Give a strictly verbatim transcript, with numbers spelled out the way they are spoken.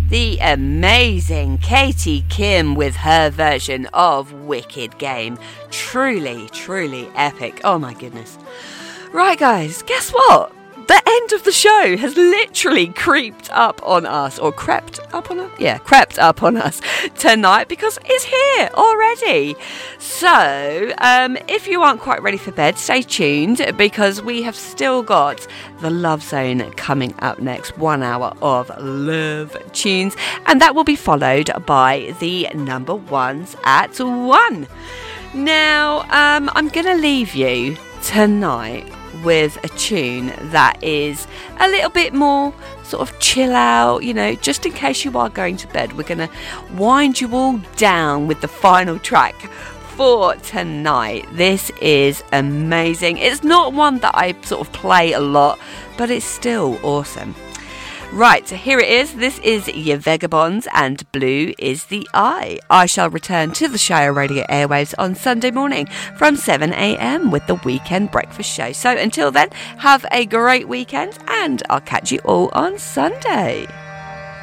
the amazing Katie Kim with her version of Wicked Game. Truly, truly epic. Oh my goodness. Right guys, guess what? The end of the show has literally creeped up on us, or crept up on us? Yeah, crept up on us tonight because it's here already. So, um, if you aren't quite ready for bed, stay tuned because we have still got the Love Zone coming up next. One hour of love tunes, and that will be followed by the number ones at one. Now, um, I'm going to leave you tonight with a tune that is a little bit more sort of chill out, you know, just in case you are going to bed. We're going to wind you all down with the final track for tonight. This is amazing. It's not one that I sort of play a lot, but it's still awesome. Right, so here it is. This is Your Vagabonds and Blue is the Eye. I shall return to the Shire Radio airwaves on Sunday morning from seven a.m. with the Weekend Breakfast Show. So until then, have a great weekend and I'll catch you all on Sunday.